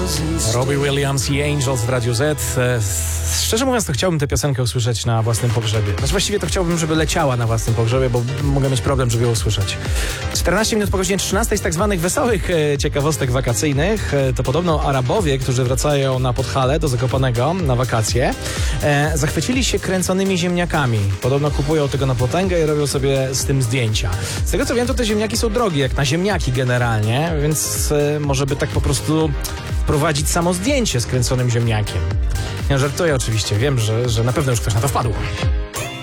Robbie Williams i Angels w Radiu Z. Szczerze mówiąc, to chciałbym tę piosenkę usłyszeć na własnym pogrzebie. Znaczy właściwie to chciałbym, żeby leciała na własnym pogrzebie, bo mogę mieć problem, żeby ją usłyszeć. 14 minut po godzinie 13 z tak zwanych wesołych ciekawostek wakacyjnych. To podobno Arabowie, którzy wracają na Podhale do Zakopanego na wakacje, zachwycili się kręconymi ziemniakami. Podobno kupują tego na potęgę i robią sobie z tym zdjęcia. Z tego co wiem, to te ziemniaki są drogie, jak na ziemniaki generalnie, więc może by tak po prostu wprowadzić samo zdjęcie z kręconym ziemniakiem. Ja żartuję oczywiście, wiem, że na pewno już ktoś na to wpadł.